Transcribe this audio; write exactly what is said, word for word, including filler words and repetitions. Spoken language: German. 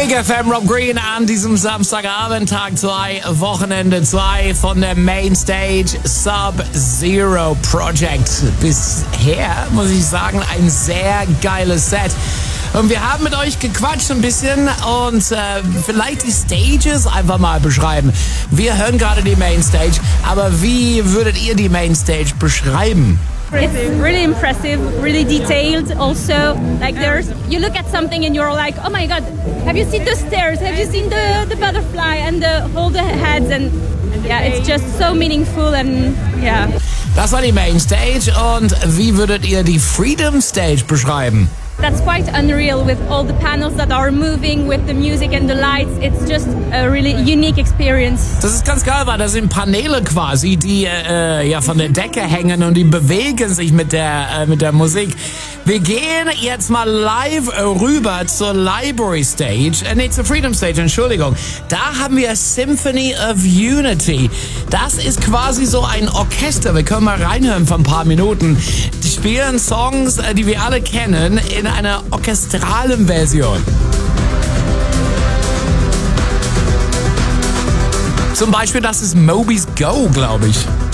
Big F M, Rob Green an diesem Samstagabend, Tag zwei, Wochenende zwei von der Mainstage Sub-Zero Project. Bisher, muss ich sagen, ein sehr geiles Set. Und wir haben mit euch gequatscht ein bisschen und äh, vielleicht die Stages einfach mal beschreiben. Wir hören gerade die Mainstage, aber wie würdet ihr die Mainstage beschreiben? It's really impressive, really detailed also. Like there's, you look at something and you're like, oh my god, have you seen the stairs? Have you seen the, the butterfly and the, all the heads? And yeah, it's just so meaningful and yeah. Das war die Mainstage und wie würdet ihr die Freedom Stage beschreiben? That's quite unreal with all the panels that are moving with the music and the lights. It's just a really unique experience. Das ist ganz geil, weil das sind Paneele quasi, die äh, ja von der Decke hängen und die bewegen sich mit der äh, mit der Musik. Wir gehen jetzt mal live rüber zur Library Stage, äh, nee, zur Freedom Stage, Entschuldigung. Da haben wir Symphony of Unity. Das ist quasi so ein Orchester. Wir können mal reinhören für ein paar Minuten. Die spielen Songs, äh, die wir alle kennen, in einer orchestralen Version. Zum Beispiel, das ist Moby's Go, glaube ich.